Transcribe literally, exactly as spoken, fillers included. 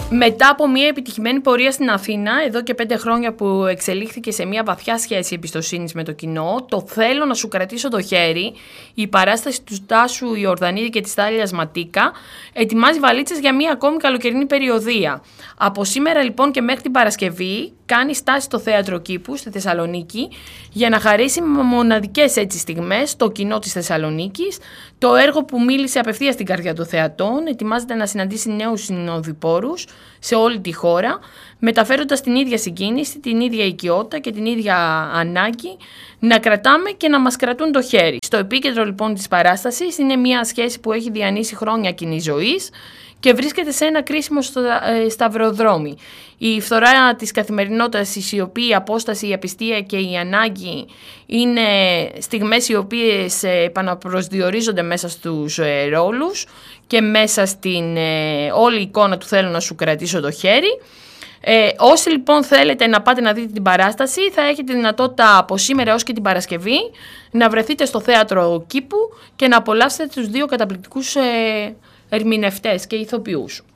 Μετά από μια επιτυχημένη πορεία στην Αθήνα, εδώ και πέντε χρόνια που εξελίχθηκε σε μια βαθιά σχέση εμπιστοσύνης με το κοινό, το «Θέλω να σου κρατήσω το χέρι», η παράσταση του Τάσου Ιορδανίδη και της Τάλιας Ματίκα, ετοιμάζει βαλίτσες για μια ακόμη καλοκαιρινή περιοδεία. Από σήμερα λοιπόν και μέχρι την Παρασκευή κάνει στάση στο Θέατρο Κήπου στη Θεσσαλονίκη για να χαρίσει με μοναδικές έτσι στιγμές στο κοινό της Θεσσαλονίκης. Το έργο που μίλησε απευθείας στην καρδιά των θεατών ετοιμάζεται να συναντήσει νέους συνοδοιπόρους σε όλη τη χώρα, μεταφέροντας την ίδια συγκίνηση, την ίδια οικειότητα και την ίδια ανάγκη να κρατάμε και να μας κρατούν το χέρι. Στο επίκεντρο λοιπόν της παράστασης είναι μια σχέση που έχει διανύσει χρόνια κοινής ζωής και βρίσκεται σε ένα κρίσιμο σταυροδρόμι. Η φθορά της καθημερινότητας, η σιωπή, η απόσταση, η απιστία και η ανάγκη είναι στιγμές οι οποίες επαναπροσδιορίζονται μέσα στους ρόλους και μέσα στην όλη εικόνα του «Θέλω να σου κρατήσω το χέρι». Ε, όσοι λοιπόν θέλετε να πάτε να δείτε την παράσταση, θα έχετε δυνατότητα από σήμερα έως και την Παρασκευή να βρεθείτε στο Θέατρο Κήπου και να απολαύσετε τους δύο καταπληκτικούς ε, ερμηνευτές και ηθοποιούς.